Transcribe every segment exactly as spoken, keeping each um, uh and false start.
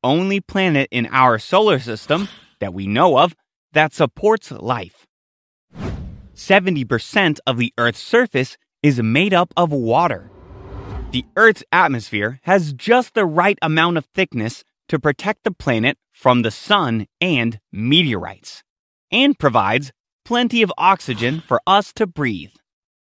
only planet in our solar system that we know of that supports life. seventy percent of the Earth's surface is made up of water. The Earth's atmosphere has just the right amount of thickness to protect the planet from the sun and meteorites, and provides plenty of oxygen for us to breathe.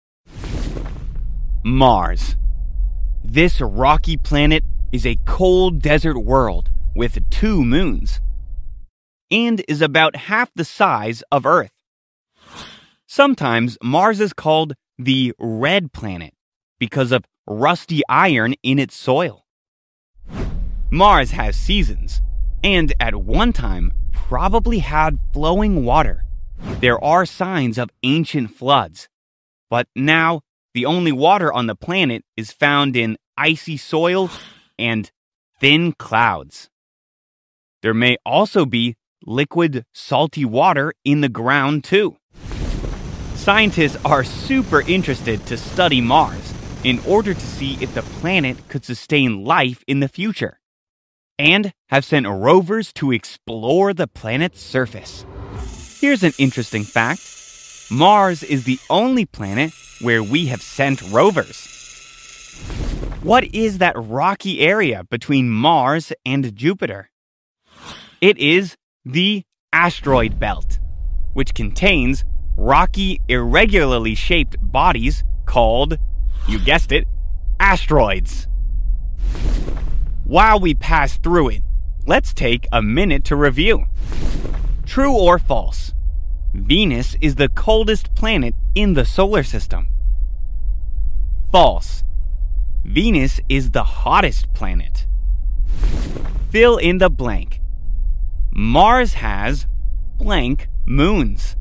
Mars. This rocky planet is a cold desert world with two moons, and is about half the size of Earth. Sometimes Mars is called the Red Planet because of rusty iron in its soil. Mars has seasons, and at one time probably had flowing water. There are signs of ancient floods, but now the only water on the planet is found in icy soil and thin clouds. There may also be liquid, salty water in the ground too. Scientists are super interested to study Mars in order to see if the planet could sustain life in the future, and have sent rovers to explore the planet's surface. Here's an interesting fact. Mars is the only planet where we have sent rovers. What is that rocky area between Mars and Jupiter? It is the asteroid belt, which contains rocky, irregularly shaped bodies called, you guessed it, asteroids. While we pass through it, let's take a minute to review. True or false? Venus is the coldest planet in the solar system. False. Venus is the hottest planet. Fill in the blank. Mars has blank moons.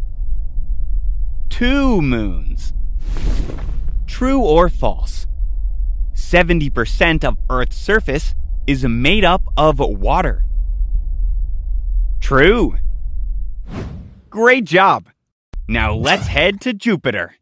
Two moons. True or false? seventy percent of Earth's surface is made up of water. True. Great job. Now let's head to Jupiter.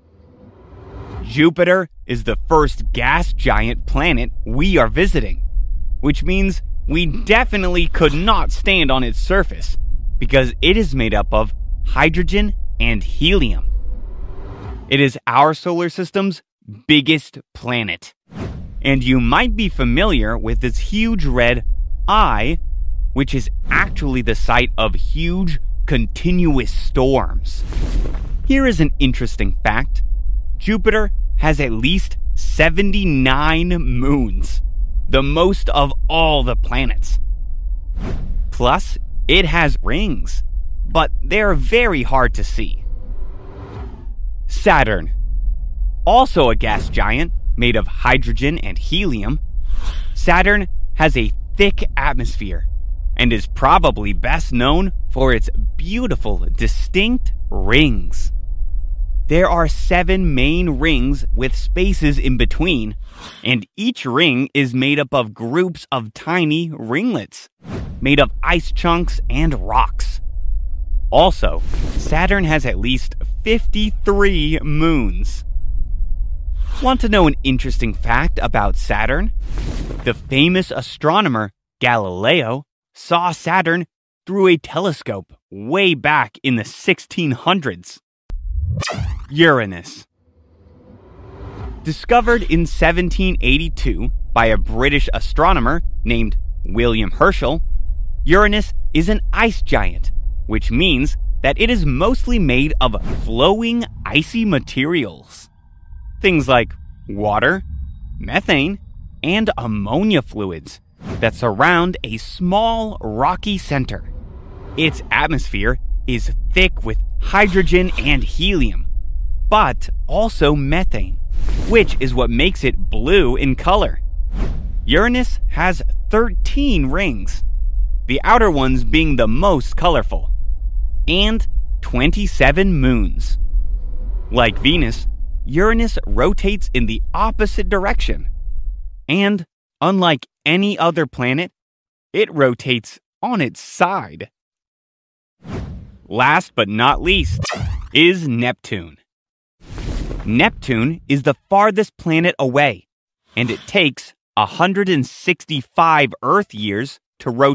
Jupiter is the first gas giant planet we are visiting, which means we definitely could not stand on its surface because it is made up of hydrogen and helium. It is our solar system's biggest planet, and you might be familiar with its huge red eye, which is actually the site of huge continuous storms. Here is an interesting fact. Jupiter has at least seventy-nine moons, the most of all the planets. Plus, it has rings, but they're very hard to see. Saturn. Also a gas giant made of hydrogen and helium, Saturn has a thick atmosphere and is probably best known for its beautiful, distinct rings. There are seven main rings with spaces in between, and each ring is made up of groups of tiny ringlets, made of ice chunks and rocks. Also, Saturn has at least fifty-three moons. Want to know an interesting fact about Saturn? The famous astronomer Galileo saw Saturn through a telescope way back in the sixteen hundreds. Uranus. Discovered in seventeen eighty-two by a British astronomer named William Herschel, Uranus is an ice giant, which means that it is mostly made of flowing icy materials. Things like water, methane, and ammonia fluids that surround a small rocky center. Its atmosphere is thick with hydrogen and helium, but also methane, which is what makes it blue in color. Uranus has thirteen rings, the outer ones being the most colorful, and twenty-seven moons. Like Venus, Uranus rotates in the opposite direction, and unlike any other planet, it rotates on its side. Last but not least is Neptune. Neptune is the farthest planet away, and it takes one hundred sixty-five Earth years to rotate